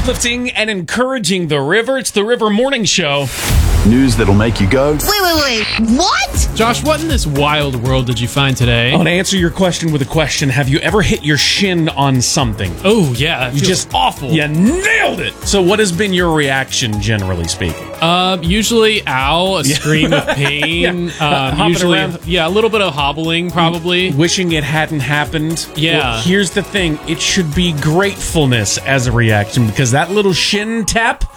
uplifting and encouraging the river. It's the River Morning Show. News that'll make you go, Wait, what? Josh, what in this wild world did you find today? I want to answer your question with a question. Have you ever hit your shin on something? Oh, yeah. You just awful. You nailed it. So what has been your reaction, generally speaking? Usually, ow, a scream of pain. Usually, around. a little bit of hobbling, probably. Wishing it hadn't happened? Yeah. Well, here's the thing. It should be gratefulness as a reaction, because that little shin tap